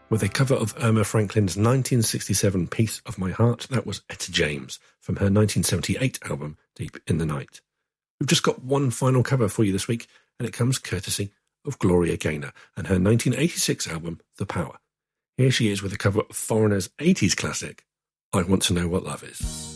with a cover of Irma Franklin's 1967 Piece of My Heart. That was Etta James from her 1978 album, Deep in the Night. We've just got one final cover for you this week, and it comes courtesy of Gloria Gaynor and her 1986 album, The Power. Here she is with a cover of Foreigner's 80s classic, I Want to Know What Love Is.